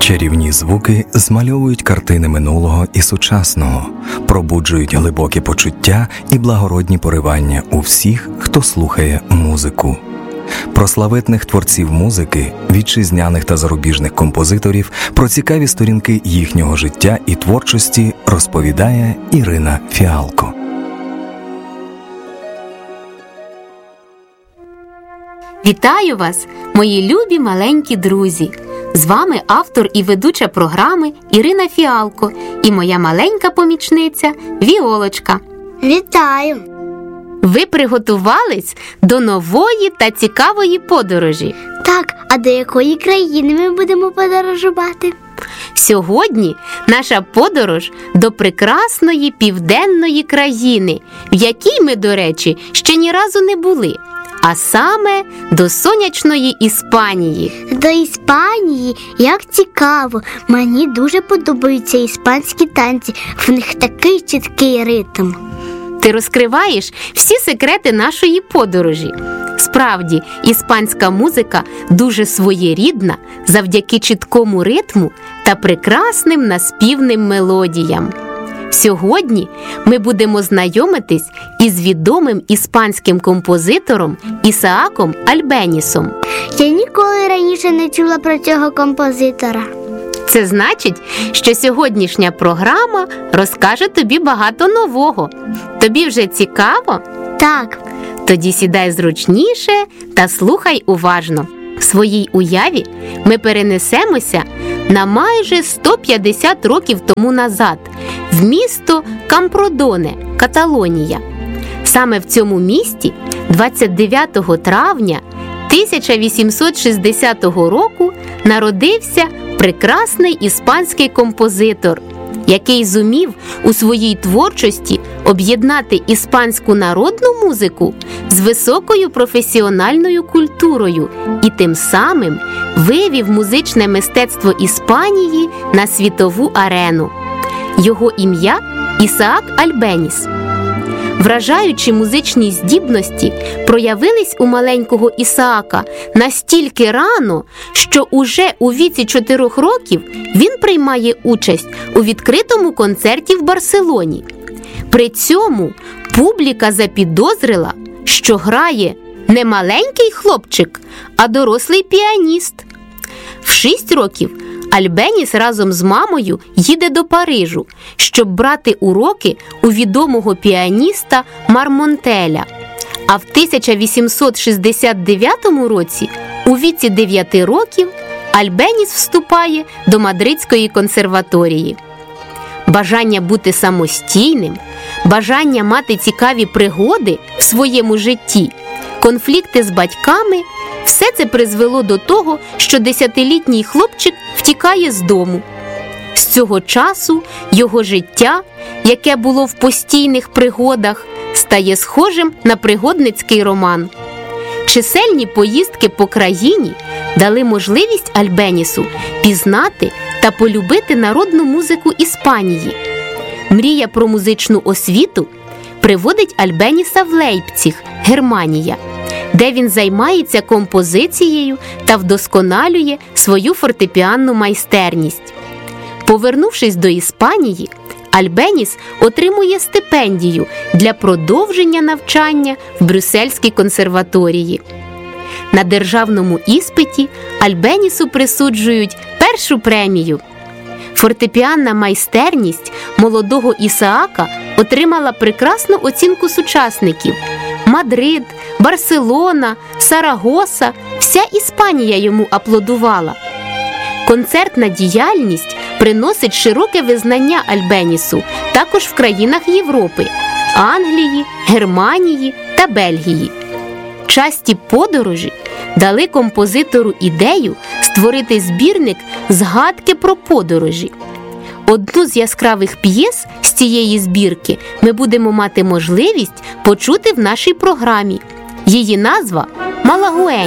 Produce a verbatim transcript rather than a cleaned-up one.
Чарівні звуки змальовують картини минулого і сучасного, пробуджують глибокі почуття і благородні поривання у всіх, хто слухає музику. Про славетних творців музики, вітчизняних та зарубіжних композиторів, про цікаві сторінки їхнього життя і творчості розповідає Ірина Фіалко. Вітаю вас, мої любі маленькі друзі! З вами автор і ведуча програми Ірина Фіалко і моя маленька помічниця Віолочка. Вітаю! Ви приготувались до нової та цікавої подорожі? Так, а до якої країни ми будемо подорожувати? Сьогодні наша подорож до прекрасної південної країни, в якій ми, до речі, ще ні разу не були. А саме до сонячної Іспанії. До Іспанії? Як цікаво! Мені дуже подобаються іспанські танці, в них такий чіткий ритм. Ти розкриваєш всі секрети нашої подорожі. Справді, іспанська музика дуже своєрідна завдяки чіткому ритму та прекрасним наспівним мелодіям. Сьогодні ми будемо знайомитись із відомим іспанським композитором Ісааком Альбенісом. Я ніколи раніше не чула про цього композитора. Це значить, що сьогоднішня програма розкаже тобі багато нового. Тобі вже цікаво? Так. Тоді сідай зручніше та слухай уважно. В своїй уяві ми перенесемося на майже сто п'ятдесят років тому назад в місто Кампродоне, Каталонія. Саме в цьому місті двадцять дев'ятого травня тисяча вісімсот шістдесятого року народився прекрасний іспанський композитор, який зумів у своїй творчості об'єднати іспанську народну музику з високою професіональною культурою і тим самим вивів музичне мистецтво Іспанії на світову арену. Його ім'я – Ісаак Альбеніс. Вражаючі музичні здібності проявились у маленького Ісаака настільки рано, що уже у віці чотирьох років він приймає участь у відкритому концерті в Барселоні. При цьому публіка запідозрила, що грає не маленький хлопчик, а дорослий піаніст. В шість років Альбеніс разом з мамою їде до Парижу, щоб брати уроки у відомого піаніста Мармонтеля. А в тисяча вісімсот шістдесят дев'ятому році, у віці дев'яти років, Альбеніс вступає до Мадридської консерваторії. Бажання бути самостійним, бажання мати цікаві пригоди в своєму житті, конфлікти з батьками – все це призвело до того, що десятилітній хлопчик втікає з дому. З цього часу його життя, яке було в постійних пригодах, стає схожим на пригодницький роман. Чисельні поїздки по країні дали можливість Альбенісу пізнати та полюбити народну музику Іспанії. Мрія про музичну освіту приводить Альбеніса в Лейпціг, Германія, де він займається композицією та вдосконалює свою фортепіанну майстерність. Повернувшись до Іспанії, Альбеніс отримує стипендію для продовження навчання в Брюссельській консерваторії. На державному іспиті Альбенісу присуджують першу премію. Фортепіанна майстерність молодого Ісаака отримала прекрасну оцінку сучасників. Мадрид, Барселона, Сарагоса – вся Іспанія йому аплодувала. Концертна діяльність приносить широке визнання Альбенісу також в країнах Європи – Англії, Германії та Бельгії. Часті подорожі дали композитору ідею створити збірник «Згадки про подорожі». Одну з яскравих п'єс з цієї збірки ми будемо мати можливість почути в нашій програмі. Її назва – «Малагуень».